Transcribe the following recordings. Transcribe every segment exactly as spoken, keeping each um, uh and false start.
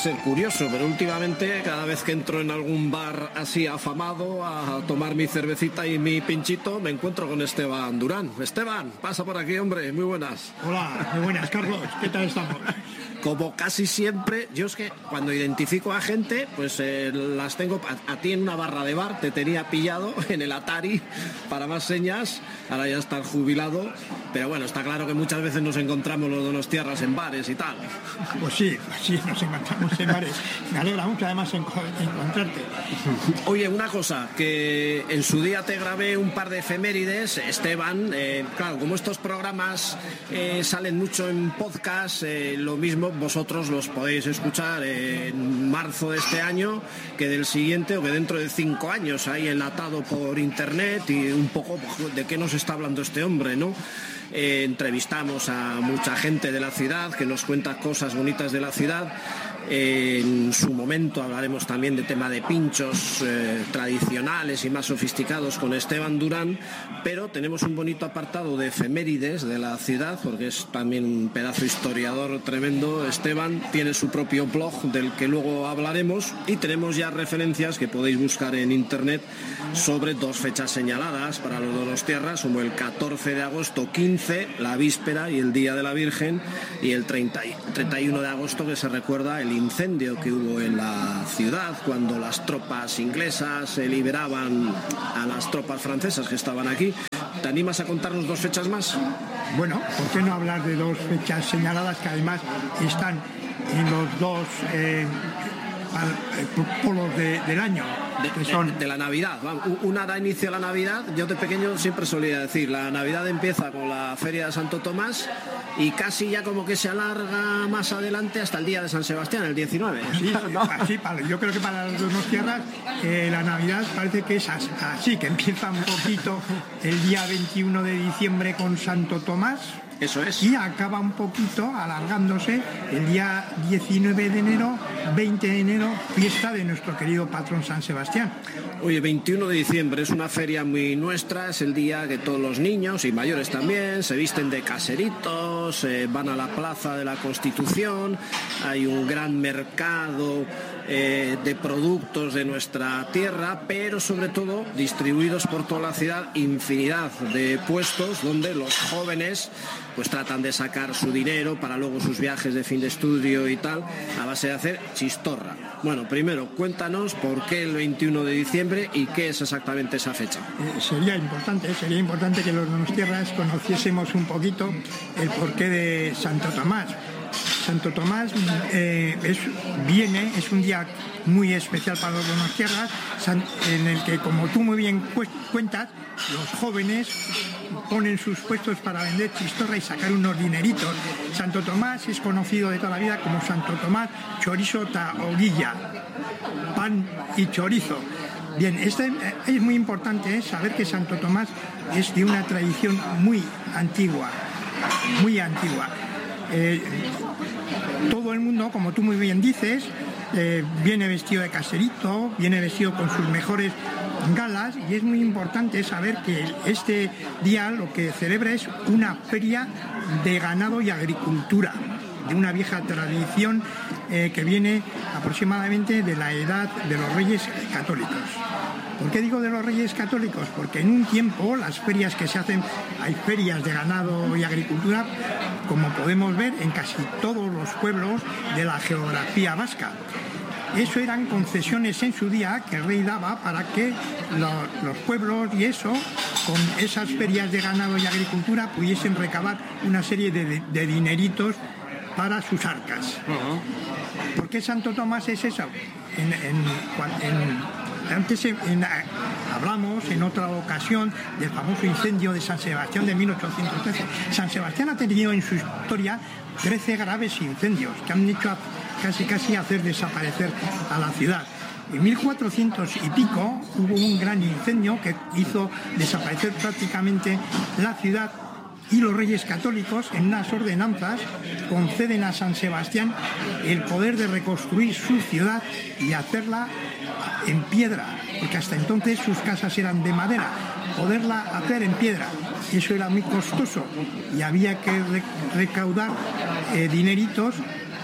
ser curioso, pero últimamente cada vez que entro en algún bar así afamado a tomar mi cervecita y mi pinchito, me encuentro con Esteban Durán. Esteban, pasa por aquí, hombre, muy buenas. Hola, muy buenas, Carlos, ¿qué tal estamos? Como casi siempre, yo es que cuando identifico a gente, pues eh, las tengo a, a ti en una barra de bar, te tenía pillado en el Atari para más señas, ahora ya estás jubilado, pero bueno, está claro que muchas veces nos encontramos los donostiarras en bares y tal. Pues sí, pues sí, nos encontramos en bares. Me alegra mucho además encontrarte. Oye, una cosa, que en su día te grabé un par de efemérides, Esteban, eh, claro, como estos programas eh, salen mucho en podcast, eh, lo mismo vosotros los podéis escuchar en marzo de este año que del siguiente o que dentro de cinco años, ahí enlatado por internet y un poco de qué nos está hablando este hombre, ¿no? Eh, entrevistamos a mucha gente de la ciudad que nos cuenta cosas bonitas de la ciudad. Eh, en su momento hablaremos también de tema de pinchos eh, tradicionales y más sofisticados con Esteban Durán, pero tenemos un bonito apartado de efemérides de la ciudad, porque es también un pedazo historiador tremendo. Esteban tiene su propio blog del que luego hablaremos y tenemos ya referencias que podéis buscar en internet sobre dos fechas señaladas para los donostiarras, como el catorce de agosto, quince, la víspera y el Día de la Virgen, y el treinta, treinta y uno de agosto, que se recuerda el incendio que hubo en la ciudad cuando las tropas inglesas se liberaban a las tropas francesas que estaban aquí. ¿Te animas a contarnos dos fechas más? Bueno, ¿por qué no hablar de dos fechas señaladas que además están en los dos eh, polos de, del año? De, que son... de, de la Navidad. Una da inicio a la Navidad. Yo de pequeño siempre solía decir, la Navidad empieza con la Feria de Santo Tomás y casi ya como que se alarga más adelante hasta el día de San Sebastián, el diecinueve. Sí, ¿no? Así, yo creo que para las dos tierras eh, la Navidad parece que es así, que empieza un poquito el día veintiuno de diciembre con Santo Tomás. Eso es. Y acaba un poquito alargándose el día diecinueve de enero, veinte de enero, fiesta de nuestro querido patrón San Sebastián. Oye, veintiuno de diciembre es una feria muy nuestra, es el día que todos los niños y mayores también se visten de caseritos, eh, van a la Plaza de la Constitución, hay un gran mercado eh, de productos de nuestra tierra, pero sobre todo distribuidos por toda la ciudad, infinidad de puestos donde los jóvenes pues tratan de sacar su dinero para luego sus viajes de fin de estudio y tal, a base de hacer chistorra. Bueno, primero, cuéntanos por qué el veintiuno de diciembre y qué es exactamente esa fecha. Eh, sería importante, sería importante que los donostiarras conociésemos un poquito el porqué de Santo Tomás. Santo Tomás eh, es, viene, es un día muy especial para los donostiarras, en el que, como tú muy bien cuentas, los jóvenes ponen sus puestos para vender chistorra y sacar unos dineritos. Santo Tomás es conocido de toda la vida como Santo Tomás Chorizo ta Oguilla, pan y chorizo. Bien, este, es muy importante saber que Santo Tomás es de una tradición muy antigua, muy antigua. Eh, todo el mundo, como tú muy bien dices, eh, viene vestido de caserito, viene vestido con sus mejores galas, y es muy importante saber que este día lo que celebra es una feria de ganado y agricultura, de una vieja tradición eh, que viene aproximadamente de la edad de los Reyes Católicos. ¿Por qué digo de los Reyes Católicos? Porque en un tiempo las ferias que se hacen, hay ferias de ganado y agricultura, como podemos ver en casi todos los pueblos de la geografía vasca. Eso eran concesiones en su día que el rey daba para que lo, los pueblos y eso, con esas ferias de ganado y agricultura, pudiesen recabar una serie de, de, de dineritos para sus arcas. Uh-huh. ¿Por qué Santo Tomás es eso? En, en, en, antes en, en, hablamos en otra ocasión del famoso incendio de San Sebastián de mil ochocientos trece. San Sebastián ha tenido en su historia trece graves incendios que han hecho casi casi hacer desaparecer a la ciudad. En mil cuatrocientos y pico hubo un gran incendio que hizo desaparecer prácticamente la ciudad, y los Reyes Católicos, en unas ordenanzas, conceden a San Sebastián el poder de reconstruir su ciudad y hacerla en piedra, porque hasta entonces sus casas eran de madera. Poderla hacer en piedra, eso era muy costoso y había que recaudar eh, dineritos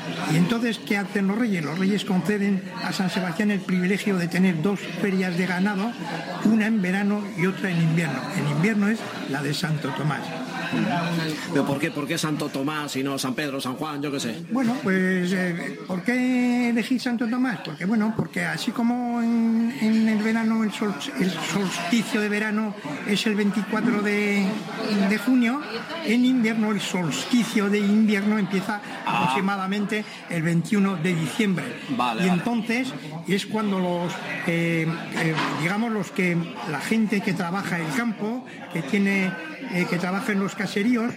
Y entonces, ¿qué hacen los reyes? Los reyes conceden a San Sebastián el privilegio de tener dos ferias de ganado, una en verano y otra en invierno. En invierno es la de Santo Tomás. ¿Pero por qué? ¿Por qué Santo Tomás y no San Pedro, San Juan, yo qué sé? Bueno, pues eh, ¿por qué elegir Santo Tomás? Porque bueno, porque así como en, en el verano el, sol, el solsticio de verano es el veinticuatro de, de junio, en invierno el solsticio de invierno empieza ah. aproximadamente el veintiuno de diciembre. Vale, y vale. Entonces es cuando los, eh, eh, digamos los que la gente que trabaja el campo, que tiene eh, que trabaja en los caseríos,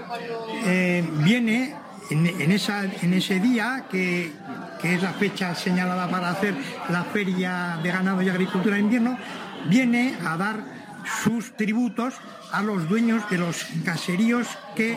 eh, viene en, en, esa, en ese día que, que es la fecha señalada para hacer la feria de ganado y agricultura de invierno, viene a dar sus tributos a los dueños de los caseríos que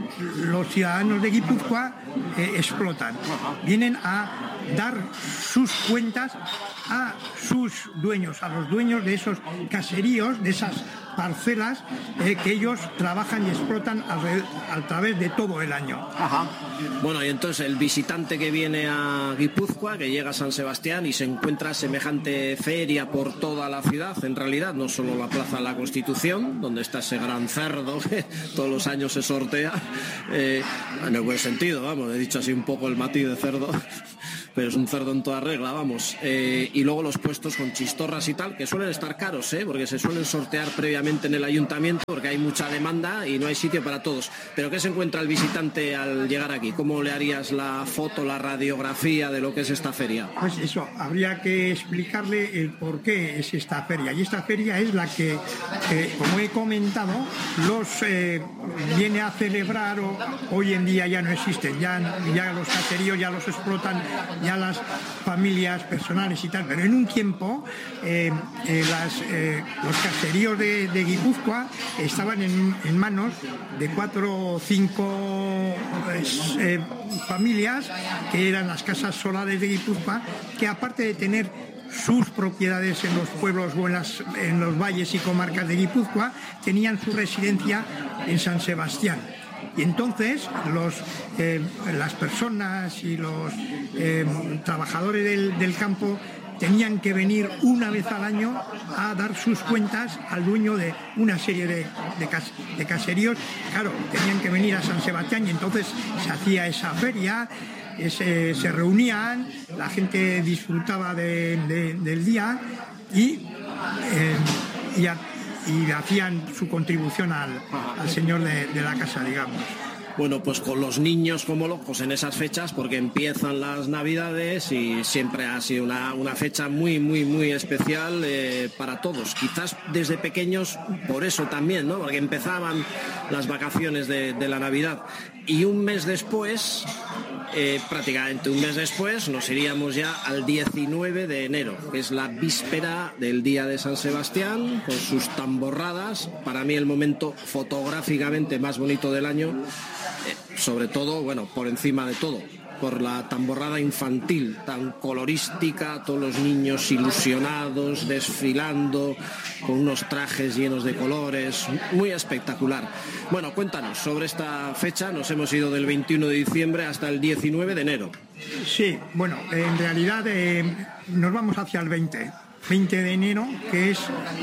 los ciudadanos de Guipúzcoa eh, explotan. Vienen a dar sus cuentas a sus dueños, a los dueños de esos caseríos, de esas parcelas eh, que ellos trabajan y explotan a, a través de todo el año. Ajá. Bueno, y entonces el visitante que viene a Guipúzcoa, que llega a San Sebastián y se encuentra semejante feria por toda la ciudad, en realidad, no solo la Plaza de la Constitución, donde está ese gran cerdo que todos los años se sortea, eh, en el buen sentido, vamos, he dicho así un poco el matiz de cerdo, pero es un cerdo en toda regla, vamos. Eh, y luego los puestos con chistorras y tal, que suelen estar caros, ¿eh? Porque se suelen sortear previamente en el ayuntamiento, porque hay mucha demanda y no hay sitio para todos. Pero ¿qué se encuentra el visitante al llegar aquí? ¿Cómo le harías la foto, la radiografía de lo que es esta feria? Pues eso, habría que explicarle el por qué es esta feria. Y esta feria es la que, eh, como he comentado, los eh, viene a celebrar, o hoy en día ya no existen, ya, ya los caseríos ya los explotan, ya las familias personales y tal, pero en un tiempo eh, eh, las, eh, los caseríos de, de Guipúzcoa estaban en, en manos de cuatro o cinco pues, eh, familias, que eran las casas solares de Guipúzcoa, que aparte de tener sus propiedades en los pueblos o en, las, en los valles y comarcas de Guipúzcoa, tenían su residencia en San Sebastián. Y entonces los, eh, las personas y los eh, trabajadores del, del campo tenían que venir una vez al año a dar sus cuentas al dueño de una serie de, de, cas, de caseríos. Claro, tenían que venir a San Sebastián y entonces se hacía esa feria, ese, se reunían, la gente disfrutaba de, de, del día y, eh, y a, y hacían su contribución al, al señor de, de la casa, digamos. Bueno, pues con los niños como locos en esas fechas, porque empiezan las Navidades y siempre ha sido una, una fecha muy, muy, muy especial eh, para todos. Quizás desde pequeños por eso también, ¿no? Porque empezaban las vacaciones de, de la Navidad. Y un mes después, eh, prácticamente un mes después, nos iríamos ya al diecinueve de enero, que es la víspera del Día de San Sebastián, con sus tamborradas. Para mí el momento fotográficamente más bonito del año. Eh, sobre todo, bueno, por encima de todo, por la tamborrada infantil tan colorística, todos los niños ilusionados, desfilando con unos trajes llenos de colores, muy espectacular. Bueno, cuéntanos sobre esta fecha. Nos hemos ido del veintiuno de diciembre hasta el diecinueve de enero. Sí, bueno, en realidad eh, nos vamos hacia el veinte. veinte de enero, que es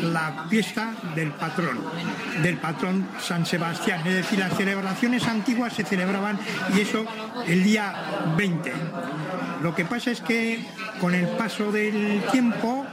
la fiesta del patrón, del patrón San Sebastián. Es decir, las celebraciones antiguas se celebraban, y eso el día veinte. Lo que pasa es que con el paso del tiempo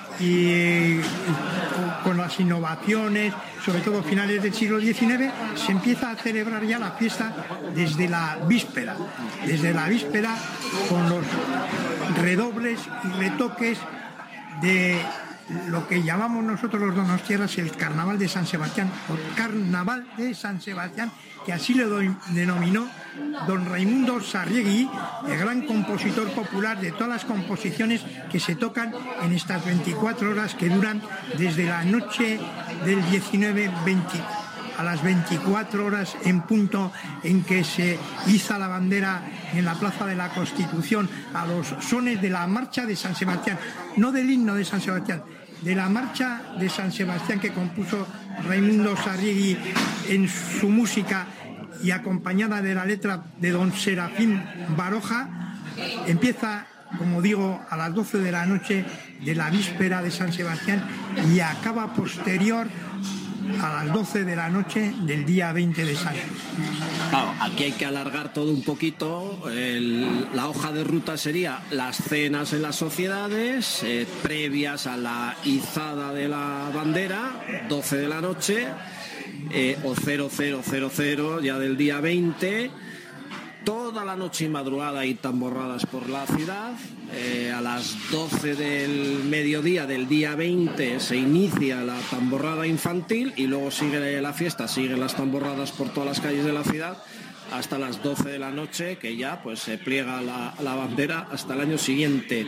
y con las innovaciones, sobre todo finales del siglo diecinueve, se empieza a celebrar ya la fiesta desde la víspera, desde la víspera con los redobles y retoques de lo que llamamos nosotros los donostiarras el Carnaval de San Sebastián, o Carnaval de San Sebastián, que así le doy, denominó don Raimundo Sarriegui, el gran compositor popular de todas las composiciones que se tocan en estas veinticuatro horas que duran desde la noche del diecinueve veinte a las veinticuatro horas en punto en que se iza la bandera en la Plaza de la Constitución a los sones de la marcha de San Sebastián, no del himno de San Sebastián, de la marcha de San Sebastián que compuso Raimundo Sarriegui en su música y acompañada de la letra de don Serafín Baroja, empieza, como digo, a las doce de la noche de la víspera de San Sebastián y acaba posterior a las doce de la noche del día veinte de Santos. Claro, aquí hay que alargar todo un poquito. El, la hoja de ruta sería las cenas en las sociedades, eh, previas a la izada de la bandera, doce de la noche, eh, o cero cero cero cero ya del día veinte. Toda la noche y madrugada y tamborradas por la ciudad. Eh, a las doce del mediodía del día veinte se inicia la tamborrada infantil y luego sigue la fiesta, siguen las tamborradas por todas las calles de la ciudad hasta las doce de la noche, que ya pues se pliega la, la bandera hasta el año siguiente.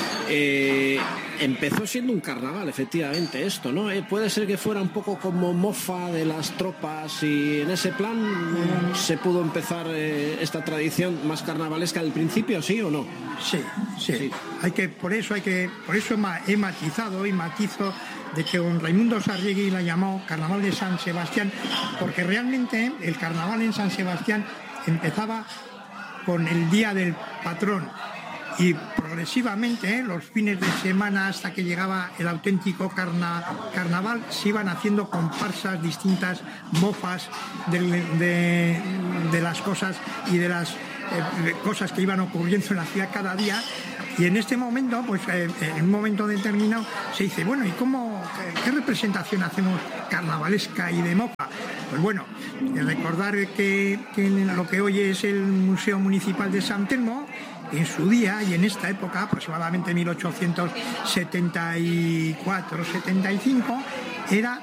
Eh, empezó siendo un carnaval, efectivamente, esto, ¿no? Eh, puede ser que fuera un poco como mofa de las tropas y en ese plan eh, se pudo empezar eh, esta tradición más carnavalesca al principio, ¿sí o no? Sí, sí. sí. Hay que, por eso hay que, por eso he matizado y matizo de que don Raimundo Sarriegui la llamó Carnaval de San Sebastián, porque realmente el carnaval en San Sebastián empezaba con el día del patrón y progresivamente los fines de semana hasta que llegaba el auténtico carna, carnaval se iban haciendo comparsas distintas, mofas de, de, de las cosas y de las eh, cosas que iban ocurriendo en la ciudad cada día. Y en este momento, pues eh, en un momento determinado, se dice, bueno, ¿y cómo, qué, qué representación hacemos carnavalesca y de mofa? Pues bueno, recordar que, que en lo que hoy es el Museo Municipal de San Telmo, en su día y en esta época, aproximadamente mil ochocientos setenta y cuatro setenta y cinco, era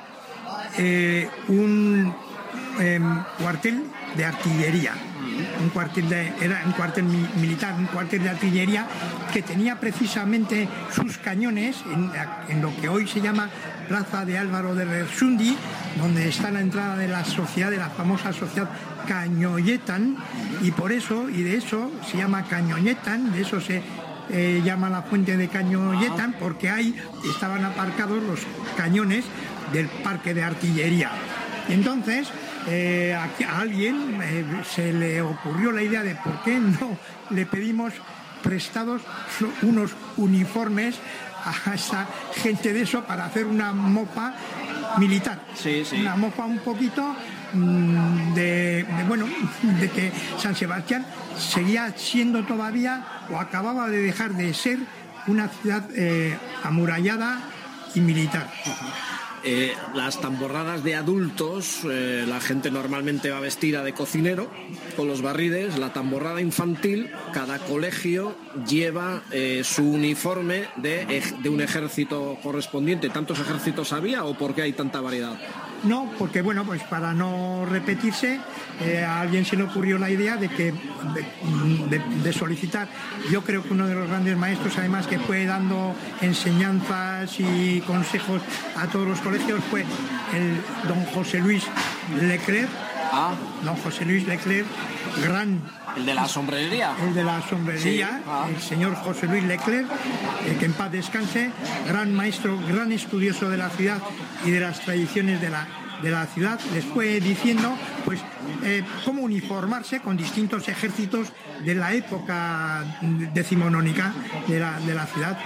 eh, un eh, cuartel de artillería. Un cuartel de, era un cuartel mi, militar, un cuartel de artillería que tenía precisamente sus cañones en, en lo que hoy se llama Plaza de Álvaro de Rersundi, donde está la entrada de la sociedad, de la famosa sociedad Cañoñetan, y por eso, y de eso se llama Cañoñetan, de eso se eh, llama la fuente de Cañoñetan, porque ahí estaban aparcados los cañones del parque de artillería. Entonces, eh, a, a alguien eh, se le ocurrió la idea de por qué no le pedimos prestados unos uniformes a esa gente de eso para hacer una mofa militar. Sí, sí. Una mofa un poquito mmm, de, de, bueno, de que San Sebastián seguía siendo todavía o acababa de dejar de ser una ciudad eh, amurallada y militar. Eh, las tamborradas de adultos, eh, la gente normalmente va vestida de cocinero con los barrides. La tamborrada infantil, cada colegio lleva eh, su uniforme de, de un ejército correspondiente. ¿Tantos ejércitos había o por qué hay tanta variedad? No, porque bueno, pues para no repetirse, eh, a alguien se le ocurrió la idea de que de, de, de solicitar. Yo creo que uno de los grandes maestros, además, que fue dando enseñanzas y consejos a todos los colegios, fue el don José Luis Leclerc. Ah. Don José Luis Leclerc, gran... ¿El de la sombrería? El de la sombrería, sí. Ah. El señor José Luis Leclerc, eh, que en paz descanse, gran maestro, gran estudioso de la ciudad y de las tradiciones de la, de la ciudad, les fue diciendo pues eh, cómo uniformarse con distintos ejércitos de la época decimonónica de la, de la ciudad.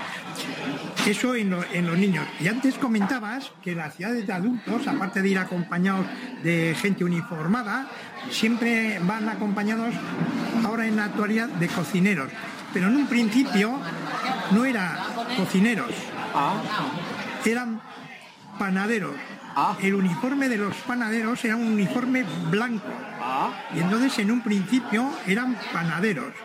Eso en, lo, en los niños. Y antes comentabas que las ciudades de adultos, aparte de ir acompañados de gente uniformada, siempre van acompañados, ahora en la actualidad, de cocineros. Pero en un principio no eran cocineros, ah. eran panaderos. Ah. El uniforme de los panaderos era un uniforme blanco. Ah. Y entonces en un principio eran panaderos.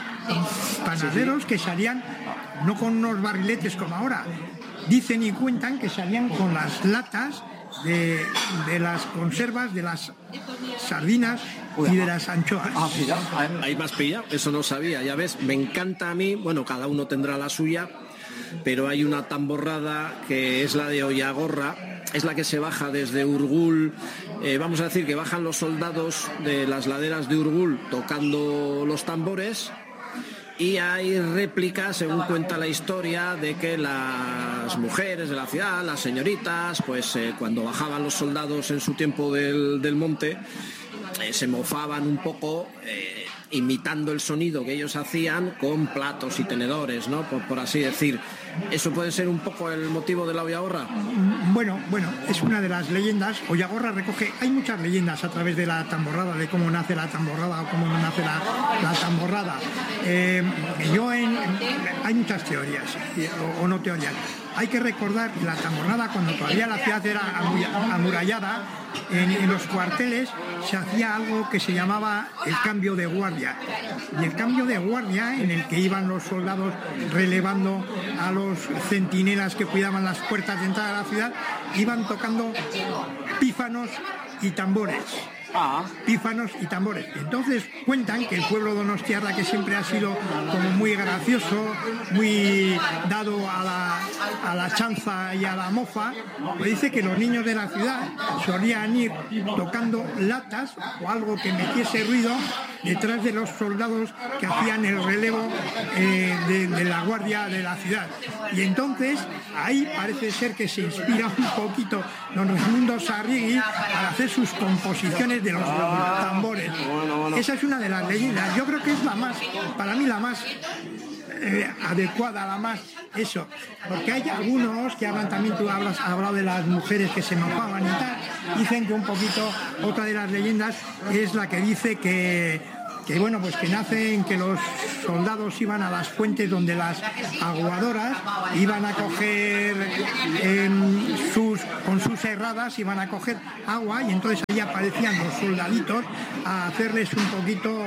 Panaderos sí, sí. que salían no con unos barriletes como ahora. Dicen y cuentan que salían con las latas de, de las conservas, de las sardinas y de las anchoas. Ah, mira, ahí me has pillado, eso no sabía, ya ves, me encanta a mí, bueno, cada uno tendrá la suya, pero hay una tamborrada que es la de Ollagorra, es la que se baja desde Urgul, eh, vamos a decir que bajan los soldados de las laderas de Urgul tocando los tambores. Y hay réplicas, según cuenta la historia, de que las mujeres de la ciudad, las señoritas, pues eh, cuando bajaban los soldados en su tiempo del, del monte, eh, se mofaban un poco, eh, imitando el sonido que ellos hacían con platos y tenedores, ¿no? Por, por así decir. ¿Eso puede ser un poco el motivo de la Ollagorra? Bueno, bueno, es una de las leyendas. Ollagorra recoge, hay muchas leyendas a través de la tamborrada, de cómo nace la tamborrada o cómo no nace la, la tamborrada. Eh, yo en, hay muchas teorías, o, o no teorías. Hay que recordar que la tamborrada, cuando todavía la ciudad era amurallada, en, en los cuarteles se hacía algo que se llamaba el cambio de guardia. Y el cambio de guardia, en el que iban los soldados relevando a los centinelas que cuidaban las puertas de entrada a la ciudad, iban tocando pífanos y tambores. Ah. Pífanos y tambores. Entonces cuentan que el pueblo donostiarra, que siempre ha sido como muy gracioso, muy dado a la, a la chanza y a la mofa, pues dice que los niños de la ciudad solían ir tocando latas o algo que metiese ruido detrás de los soldados que hacían el relevo eh, de, de la guardia de la ciudad. Y entonces ahí parece ser que se inspira un poquito don Raimundo Sarriegui para hacer sus composiciones de los tambores. Bueno, bueno. Esa es una de las leyendas. Yo creo que es la más, para mí la más eh, adecuada, la más eso. Porque hay algunos que hablan también, tú hablas, has hablado de las mujeres que se mofaban y tal. Dicen que un poquito, otra de las leyendas es la que dice que que bueno, pues que nace en que los soldados iban a las fuentes donde las aguadoras iban a coger eh, sus, con sus herradas iban a coger agua, y entonces ahí aparecían los soldaditos a hacerles un poquito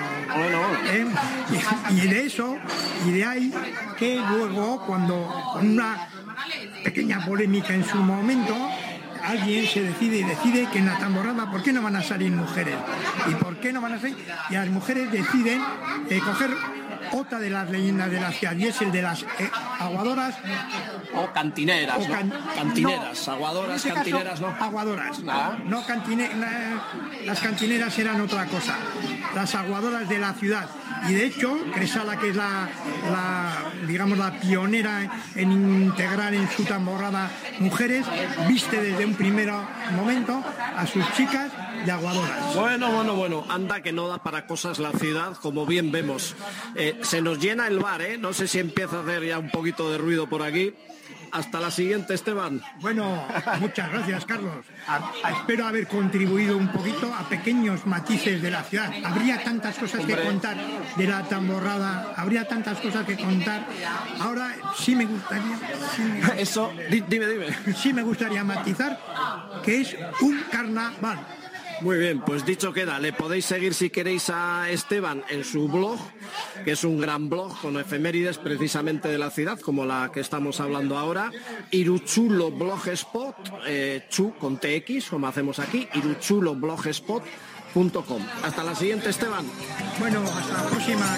eh, y, y de eso y de ahí que luego, cuando con una pequeña polémica en su momento, alguien se decide y decide que en la tamborrada, ¿por qué no van a salir mujeres? ¿Y por qué no van a salir? Y las mujeres deciden eh, coger otra de las leyendas de la ciudad, y es el de las eh, aguadoras o cantineras, o can... ¿no? Cantineras, no, aguadoras, en este cantineras, caso, ¿no? Aguadoras, ah. no cantine... las cantineras eran otra cosa, las aguadoras de la ciudad. Y de hecho, Cresala, que es la, la digamos la pionera en integrar en su tamborrada mujeres, viste desde un primer momento a sus chicas de aguadoras. Bueno, bueno, bueno, anda que no da para cosas la ciudad, como bien vemos. Eh, se nos llena el bar, ¿eh? No sé si empieza a hacer ya un poquito de ruido por aquí. Hasta la siguiente, Esteban. Bueno, muchas gracias, Carlos. A, a, espero haber contribuido un poquito a pequeños matices de la ciudad. Habría tantas cosas Hombre. que contar de la tamborrada, habría tantas cosas que contar. Ahora sí me gustaría... Sí me, Eso, dime, dime. Sí me gustaría matizar que es un carnaval. Muy bien, pues dicho queda, le podéis seguir si queréis a Esteban en su blog, que es un gran blog con efemérides precisamente de la ciudad, como la que estamos hablando ahora, Iruchulo Blogspot, eh, chu con T X, como hacemos aquí, iruchulo blogspot punto com. Hasta la siguiente, Esteban. Bueno, hasta la próxima.